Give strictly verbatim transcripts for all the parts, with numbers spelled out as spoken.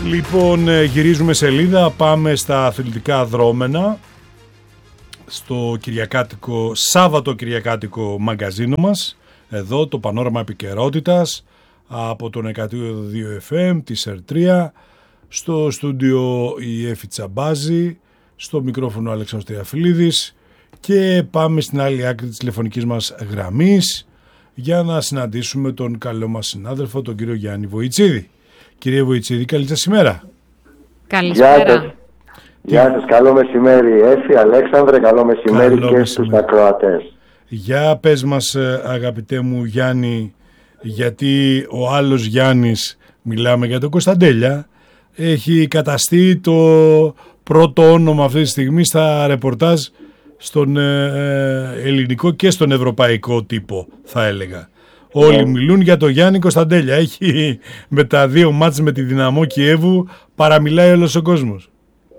Λοιπόν, γυρίζουμε σελίδα, πάμε στα αθλητικά δρόμενα, στο κυριακάτικο, Σάββατο κυριακάτικο μαγκαζίνο μας, εδώ το πανόραμα επικαιρότητας από τον εκατό δύο εφ εμ, τη ΕΡ τρία, στο στούντιο η Έφη Τσαμπάζη, στο μικρόφωνο Αλέξανδρος Τριαφυλλίδης και πάμε στην άλλη άκρη της τηλεφωνικής μας γραμμής για να συναντήσουμε τον καλό μας συνάδελφο, τον κύριο Γιάννη Βοητσίδη. Κύριε Βοητσίδη, καλή σας ημέρα. Καλησπέρα. Γεια σας, καλό μεσημέρι Έφη, Αλέξανδρε, καλό μεσημέρι καλό και μεσημέρι. Στους ακροατές. Για πες μας, αγαπητέ μου Γιάννη, γιατί ο άλλος Γιάννης, μιλάμε για τον Κωνσταντέλια, έχει καταστεί το πρώτο όνομα αυτή τη στιγμή στα ρεπορτάζ στον ελληνικό και στον ευρωπαϊκό τύπο, θα έλεγα. Όλοι yeah. μιλούν για το Γιάννη Κωνσταντέλια. Έχει με τα δύο μάτς με τη Δυναμό Κιέβου παραμιλάει όλος ο κόσμος.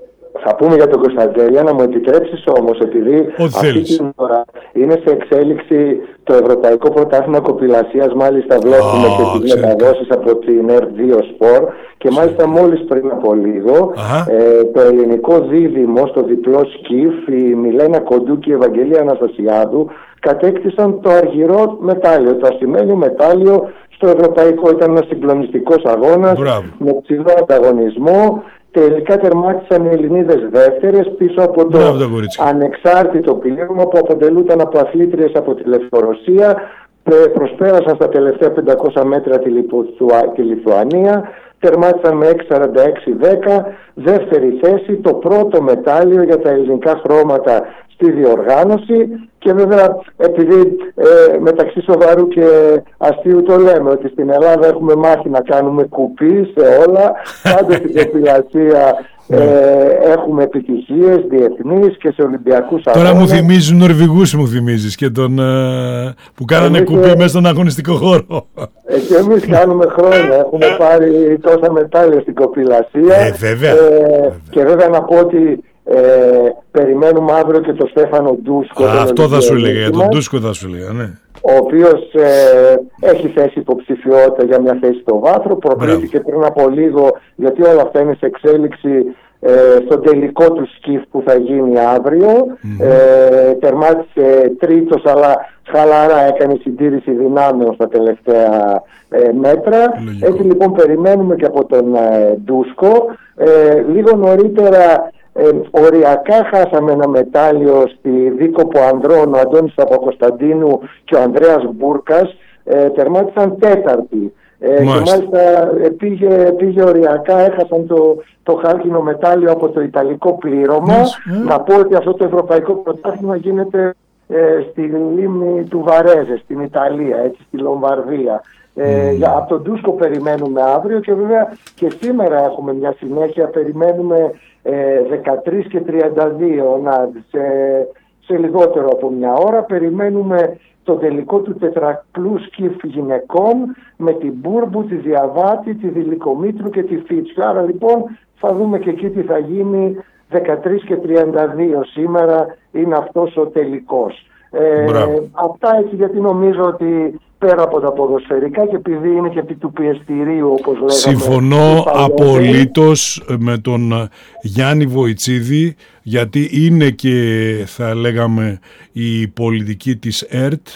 Θα πούμε για τον Κωνσταντέλια, να μου επιτρέψεις όμως, επειδή Ό, αυτή θέλεις. την ώρα είναι σε εξέλιξη το Ευρωπαϊκό Πρωτάθλημα Κοπηλασίας, μάλιστα βλέπουμε oh, και τις μεταδόσεις από την ΕΡ δύο Σπορ και μάλιστα μόλις πριν από λίγο ε, το ελληνικό δίδυμο στο διπλό σκιφ, η Μιλένα Κοντού και η Ευαγγελία Αναστασιάδου, κατέκτησαν το αργυρό μετάλλιο, το ασημένιο μετάλλιο στο ευρωπαϊκό. Ήταν ένας συγκλονιστικός αγώνας με ψηλό ανταγωνισμό. Τελικά τερμάτισαν οι Ελληνίδες δεύτερες πίσω από το Μπράβο, ανεξάρτητο πλήρωμα που αποτελούταν από αθλήτριες από τη Λευκορωσία. Προσπέρασαν στα τελευταία πεντακόσια μέτρα τη, Λιθουα... τη Λιθουανία. Τερμάτισαν με έξι σαράντα έξι δέκα. Δεύτερη θέση, το πρώτο μετάλλιο για τα ελληνικά χρώματα στη διοργάνωση. Και βέβαια, επειδή ε, μεταξύ σοβαρού και αστείου το λέμε, ότι στην Ελλάδα έχουμε μάθει να κάνουμε κουπί σε όλα, πάντα στην κοπηλασία ε, έχουμε επιτυχίες διεθνείς και σε Ολυμπιακούς αγώνες. Τώρα μου θυμίζουν Νορβηγούς, μου θυμίζεις, και τον, ε, που κάνανε εμείς, κουπί ε, μέσα στον αγωνιστικό χώρο. Ε, και εμείς κάνουμε χρόνια, έχουμε πάρει τόσα μετάλλια στην κοπηλασία. Ε, βέβαια. Ε, βέβαια. Και βέβαια να πω ότι Ε, περιμένουμε αύριο και τον Στέφανο Ντούσκο. Α, αυτό θα σου έλεγα, για τον Ντούσκο θα σου έλεγα, ναι. Ο οποίος ε, έχει θέσει υποψηφιότητα για μια θέση στο βάθρο. Προκρίθηκε πριν από λίγο, γιατί όλα αυτά είναι σε εξέλιξη, ε, στον τελικό του σκιφ που θα γίνει αύριο. Mm-hmm. Ε, τερμάτισε τρίτος, αλλά χαλαρά έκανε συντήρηση δυνάμεων στα τελευταία ε, μέτρα. Λογικό. Έτσι λοιπόν περιμένουμε και από τον ε, Ντούσκο. Ε, λίγο νωρίτερα Ε, οριακά χάσαμε ένα μετάλλιο στη δίκοπο ανδρών, ο Αντώνης Παπακοσταντίνου και ο Ανδρέας Μπούρκας, ε, τερμάτισαν τέταρτη. Ε, και μάλιστα ε, πήγε, πήγε οριακά, έχασαν το, το χάλκινο μετάλλιο από το ιταλικό πλήρωμα. Mm. Να πω ότι αυτό το ευρωπαϊκό πρωτάθλημα γίνεται ε, στη λίμνη του Βαρέζε, στην Ιταλία, έτσι, στη Λομβαρδία. Ε, mm. Από τον Ντούσκο περιμένουμε αύριο και βέβαια και σήμερα έχουμε μια συνέχεια, περιμένουμε δεκατρείς και τριάντα δύο, να, σε, σε λιγότερο από μια ώρα περιμένουμε το τελικό του τετραπλού σκιφ γυναικών με την Μπούρμπου, τη Διαβάτη, τη Δηλικομήτρου και τη Φίτσου. Άρα λοιπόν θα δούμε και εκεί τι θα γίνει. Δεκατρείς και τριάντα δύο σήμερα είναι αυτός ο τελικός. Ε, αυτά έτσι, γιατί νομίζω ότι πέρα από τα ποδοσφαιρικά και επειδή είναι και επί του πιεστηρίου, όπως λέγαμε. Συμφωνώ απολύτως με τον Γιάννη Βοητσίδη, γιατί είναι και, θα λέγαμε, η πολιτική της ΕΡΤ,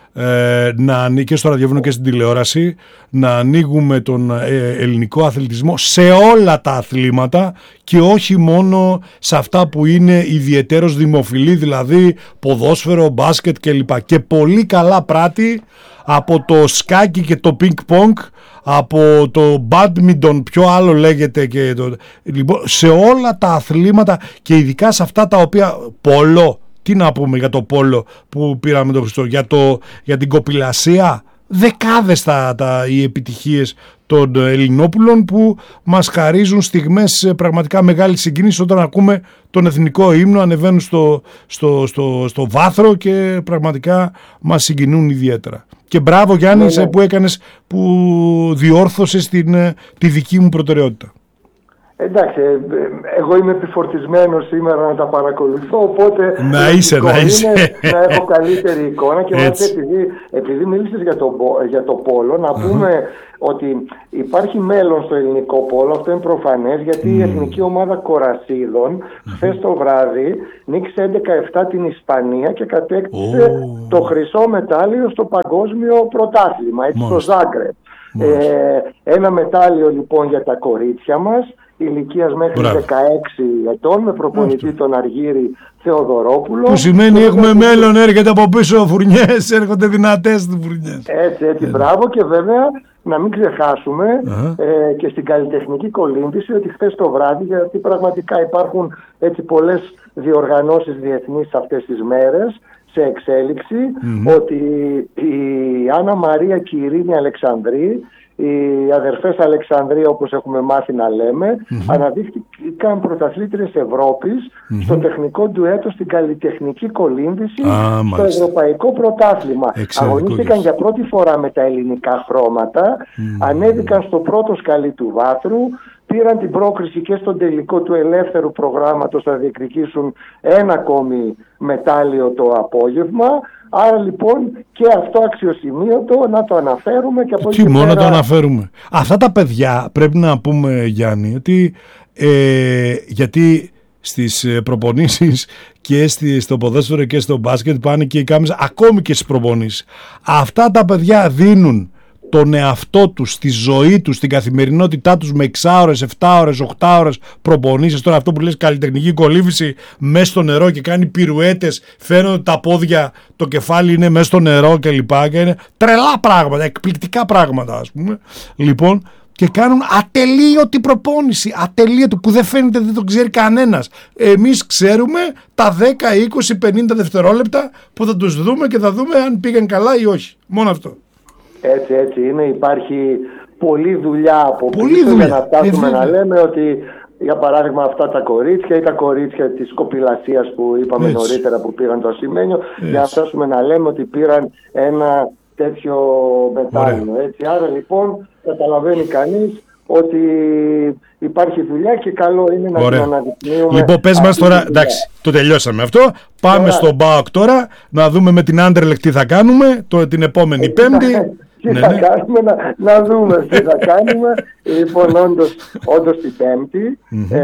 ε, να ανοίγει και στο ραδιόφωνο και στην τηλεόραση, να ανοίγουμε τον ε, ελληνικό αθλητισμό σε όλα τα αθλήματα και όχι μόνο σε αυτά που είναι ιδιαιτέρως δημοφιλή, δηλαδή ποδόσφαιρο, μπάσκετ κλπ. Και πολύ καλά πράττει από το σκάκι και το πινκ πονγκ, από το μπάντμιντον, ποιο άλλο λέγεται, και το, λοιπόν, σε όλα τα αθλήματα και ειδικά σε αυτά τα οποία πόλο. Τι να πούμε για το πόλο που πήραμε το Χριστό, για, το, για την κοπηλασία, δεκάδες τα, τα, οι επιτυχίες των Ελληνόπουλων που μας χαρίζουν στιγμές πραγματικά μεγάλη συγκίνηση όταν ακούμε τον εθνικό ύμνο, ανεβαίνουν στο, στο, στο, στο βάθρο και πραγματικά μας συγκινούν ιδιαίτερα. Και μπράβο Γιάννη, ναι, ναι. που έκανες, που διόρθωσες την, τη δική μου προτεραιότητα. Εντάξει, εγώ είμαι επιφορτισμένος σήμερα να τα παρακολουθώ, οπότε να είσαι, να, είσαι. να έχω καλύτερη εικόνα και μάλιστα επειδή, επειδή μίλησες για το, για το πόλο, να uh-huh. πούμε ότι υπάρχει μέλλον στο ελληνικό πόλο, αυτό είναι προφανές, γιατί mm. η εθνική ομάδα κορασίδων mm-hmm. χθες το βράδυ νίκησε έντεκα επτά την Ισπανία και κατέκτησε oh. το χρυσό μετάλλιο στο παγκόσμιο πρωτάθλημα, έτσι, στο Ζάγκρεπ. Ε, ένα μετάλλιο λοιπόν για τα κορίτσια μας, ηλικίας μέχρι Μπράβο. δεκαέξι ετών, με προπονητή Μάλιστα. τον Αργύρη Θεοδωρόπουλο. Που σημαίνει έχουμε βέβαια... μέλλον, έρχεται από πίσω φουρνιές, έρχονται δυνατές φουρνιές. Έτσι, έτσι, μπράβο. Και βέβαια να μην ξεχάσουμε uh-huh. ε, και στην καλλιτεχνική κολύμβηση ότι χθες το βράδυ, γιατί πραγματικά υπάρχουν έτσι πολλές διοργανώσεις διεθνείς αυτές τις μέρες σε εξέλιξη, mm-hmm. ότι η Άννα Μαρία και η Ειρήνη Αλεξανδρή, οι αδερφές Αλεξανδρία όπως έχουμε μάθει να λέμε, mm-hmm. αναδείχθηκαν πρωταθλήτριες Ευρώπης mm-hmm. στο τεχνικό ντουέτο στην καλλιτεχνική κολύμβηση ah, στο μάλιστα. Ευρωπαϊκό Πρωτάθλημα. Αγωνίστηκαν για πρώτη φορά με τα ελληνικά χρώματα, mm-hmm. ανέβηκαν στο πρώτο σκαλί του βάθρου, πήραν την πρόκριση και στον τελικό του ελεύθερου προγράμματος, θα διεκδικήσουν ένα ακόμη μετάλλιο το απόγευμα. Άρα λοιπόν και αυτό αξιοσημείωτο να το αναφέρουμε. Και από Τι μόνο πέρα... να το αναφέρουμε. Αυτά τα παιδιά πρέπει να πούμε, Γιάννη, ότι ε, γιατί στις προπονήσεις και στη, στο ποδόσφαιρο και στο μπάσκετ πάνε και οι κάμες, ακόμη και στις προπονήσεις. Αυτά τα παιδιά δίνουν τον εαυτό τους, στη ζωή τους, στην καθημερινότητά τους με έξι ώρες, επτά ώρες, οκτώ ώρες προπονήσεις. Τώρα αυτό που λες καλλιτεχνική κολύμβηση μέσα στο νερό και κάνει πυρουέτες, φαίνονται τα πόδια, το κεφάλι είναι μέσα στο νερό κλπ. Και είναι τρελά πράγματα, εκπληκτικά πράγματα ας πούμε. Λοιπόν, και κάνουν ατελείωτη προπόνηση, ατελείωτη που δεν φαίνεται, δεν το ξέρει κανένας. Εμείς ξέρουμε τα δέκα, είκοσι, πενήντα δευτερόλεπτα που θα τους δούμε και θα δούμε αν πήγαν καλά ή όχι. Μόνο αυτό. Έτσι, έτσι είναι. Υπάρχει πολλή δουλειά από πολλή πίσω δουλειά. για να φτάσουμε ε, να λέμε ότι, για παράδειγμα, αυτά τα κορίτσια ή τα κορίτσια της κοπηλασίας που είπαμε έτσι. νωρίτερα που πήραν το ασημένιο, έτσι. για να φτάσουμε να λέμε ότι πήραν ένα τέτοιο μετάλλιο. Έτσι. Άρα λοιπόν καταλαβαίνει κανείς ότι υπάρχει δουλειά και καλό είναι να την αναδεικνύουμε. Λοιπόν, πες μας τώρα, εντάξει, το τελειώσαμε αυτό. Πάμε Ωραία. στον ΠΑΟΚ τώρα, να δούμε με την Άντερλεχτ τι θα κάνουμε το, την επόμενη Πέμπτη. Τι ναι, θα ναι. κάνουμε, να, να δούμε τι θα κάνουμε. Λοιπόν, όντως, όντως την Πέμπτη mm-hmm.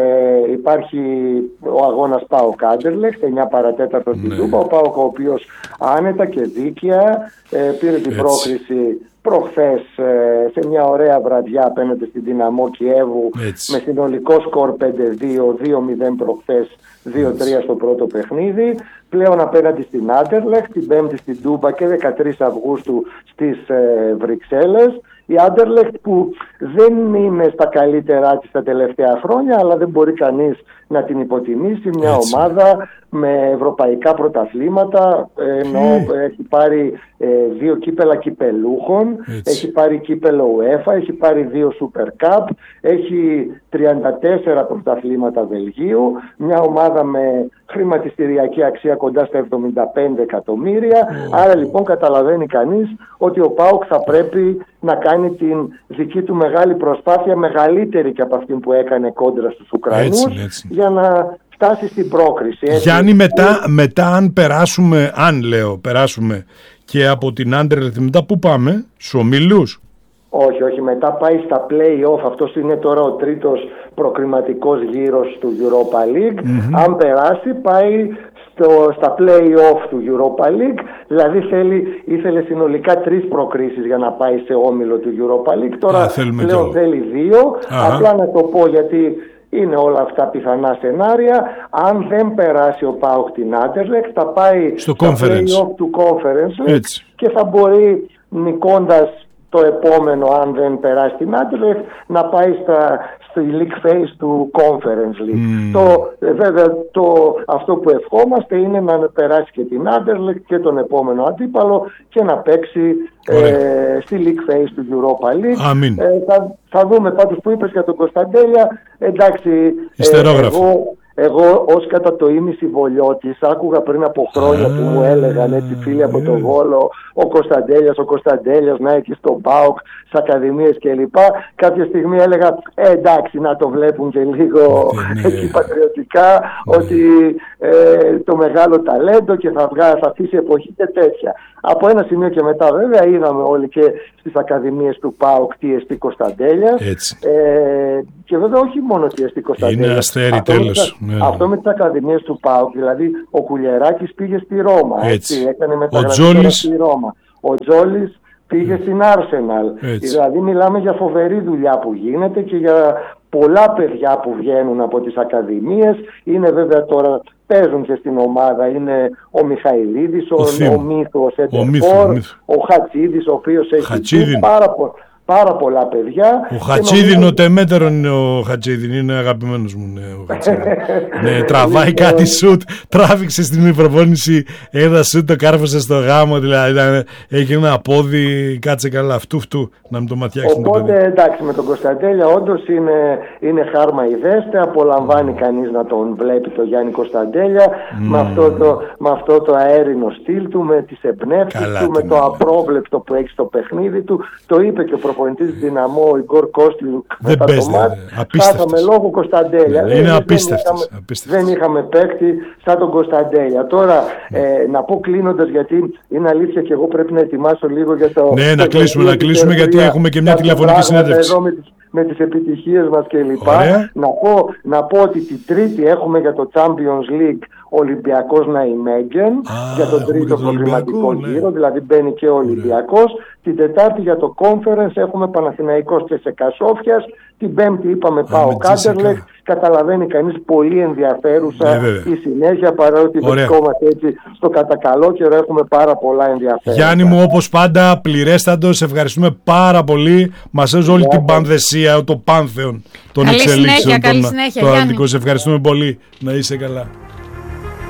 ε, υπάρχει ο αγώνας ΠΑΟΚ Άντερλεχτ, εννιά παρατέταρτο στην Τούμπα. Ο ΠΑΟΚ ο οποίος άνετα και δίκαια ε, πήρε την Έτσι. πρόκριση προχθές σε μια ωραία βραδιά απέναντι στην Δυναμό Κιέβου Έτσι. με συνολικό σκορ πέντε δύο, δύο μηδέν προχθές, δύο τρία στο πρώτο παιχνίδι. Πλέον απέναντι στην Άντερλεχτ, την Πέμπτη στην Τούμπα και δεκατρείς Αυγούστου στις ε, Βρυξέλλες. Η Άντερλεχτ που δεν είναι στα καλύτερά της τα τελευταία χρόνια, αλλά δεν μπορεί κανείς να την υποτιμήσει. Μια Έτσι. ομάδα με ευρωπαϊκά πρωταθλήματα, ενώ mm. έχει πάρει ε, δύο κύπελα κυπελούχων, Έτσι. έχει πάρει κύπελο UEFA, έχει πάρει δύο Super Cup, έχει τριάντα τέσσερα πρωταθλήματα Βελγίου, μια ομάδα με χρηματιστηριακή αξία κοντά στα εβδομήντα πέντε εκατομμύρια. Mm. Άρα λοιπόν καταλαβαίνει κανείς ότι ο ΠΑΟΚ θα πρέπει να κάνει την δική του μεγάλη προσπάθεια, μεγαλύτερη και από αυτή που έκανε κόντρα στους Ουκρανούς, έτσι, έτσι. για να φτάσει στην πρόκριση. Έτσι. Γιάννη, μετά, μετά αν περάσουμε, αν λέω περάσουμε και από την Άντερλεχτ, μετά πού πάμε, στους ομίλους? Όχι, όχι, μετά πάει στα play-off. Αυτός είναι τώρα ο τρίτος προκριματικός γύρος του Europa League. Mm-hmm. Αν περάσει πάει στο, στα play-off του Europa League. Δηλαδή θέλει, ήθελε συνολικά τρεις προκρίσεις για να πάει σε όμιλο του Europa League. Τώρα Α, πλέον το... θέλει δύο. Αχα. Απλά να το πω γιατί είναι όλα αυτά πιθανά σενάρια. Αν δεν περάσει ο ΠΑΟΚ την Άντερλεχτ, θα πάει στο play-off του Conference League και θα μπορεί νικώντας το επόμενο, αν δεν περάσει την Άντερλεχτ, να πάει στα, στη League Phase του Conference League. Mm. Το, βέβαια, το, αυτό που ευχόμαστε είναι να περάσει και την Άντερλεχτ και τον επόμενο αντίπαλο και να παίξει ε, στη League Phase του Europa League. Ε, θα, θα δούμε πάντως που είπες για τον Κωνσταντέλια. Εντάξει, ε, εγώ, Εγώ ως κατά το ίμιση Βολιώτης άκουγα πριν από χρόνια που μου έλεγαν έτσι φίλοι από τον Βόλο, ο Κωνσταντέλιας, ο Κωνσταντέλιας να εκεί στο ΠΑΟΚ, στις ακαδημίες κλπ. Κάποια στιγμή έλεγα ε, εντάξει να το βλέπουν και λίγο εκεί πατριωτικά, ότι ε, το μεγάλο ταλέντο και θα, βγά, θα αφήσει εποχή και τέτοια. Από ένα σημείο και μετά βέβαια είδαμε όλοι και στις ακαδημίες του ΠΑΟΚ τι εστί Κωνσταντέλιας. Ε, και βέβαια όχι μόνο τι εστί Κωνσταντέλιας. Είναι αστέρι τέλος. Ναι. Αυτό με τις ακαδημίες του ΠΑΟΚ, δηλαδή ο Κουλιεράκης πήγε στη Ρώμα, έτσι. Έτσι, έκανε μεταγραφή στη Ρώμα. Ο Τζόλης πήγε στην Arsenal. Δηλαδή μιλάμε για φοβερή δουλειά που γίνεται και για πολλά παιδιά που βγαίνουν από τις ακαδημίες. Είναι βέβαια τώρα, παίζουν και στην ομάδα, είναι ο Μιχαηλίδης, ο, ο, ο Μύθος, ο, ο Χατσίδης, ο οποίος έχει πάρα πολύ. Πάρα πολλά παιδιά. Ο Χατσίδιν, νομίζω... ο Τεμέτερον είναι ο Χατσίδιν, είναι αγαπημένος μου. Ναι, ο ναι, τραβάει κάτι σουτ, τράβηξε στην προπόνηση, ένα σουτ, το κάρφωσε στο γάμο, δηλαδή έχει ένα πόδι, κάτσε καλά, αυτού φτού, να μην το ματιάξουν. Οπότε το εντάξει, με τον Κωνσταντέλια όντως είναι, είναι χάρμα ιδέστε, απολαμβάνει mm. κανείς να τον βλέπει το Γιάννη Κωνσταντέλια, mm. με, αυτό το, με αυτό το αέρινο στυλ του, με τις εμπνεύσεις του, με το απρόβλεπτο που έχει στο παιχνίδι του. Το είπε και ο προπονητής Δυναμό, ο Ιγκόρ Κόστιλου, μετά το μάτς, χάσαμε λόγω Κωνσταντέλια. Ναι, είναι απίστευτος. Δεν είχαμε παίκτη σαν τον Κωνσταντέλια. Τώρα, ε, να πω κλείνοντας, γιατί είναι αλήθεια και εγώ πρέπει να ετοιμάσω λίγο για το... Ναι, να κλείσουμε, να κλείσουμε, γιατί έχουμε και μια τηλεφωνική συνέντευξη. Εδώ με τις, με τις επιτυχίες μας κλπ. Να πω, να πω ότι την Τρίτη έχουμε για το Champions League Ολυμπιακός Ναϊμέγγεν για τον τρίτο προκριματικό ναι. γύρο, δηλαδή μπαίνει και ο Ολυμπιακός. Την Τετάρτη για το Conference έχουμε Παναθηναϊκός και σε Κασόφιας. Την Πέμπτη είπαμε πάω Κάντερλεκ. Καταλαβαίνει κανείς πολύ ενδιαφέρουσα ναι, η συνέχεια, παρότι βρισκόμαστε έτσι στο κατακαλό καιρό, έχουμε πάρα πολλά ενδιαφέροντα. Γιάννη μου, όπως πάντα, πληρέστατο, σε ευχαριστούμε πάρα πολύ. Μας έζω όλη yeah. την πανδεσία, το πάνθεον των εξελίξεων. Καλή συνέχεια, καλή συνέχεια, το, το σε ευχαριστούμε πολύ. Να είσαι καλά.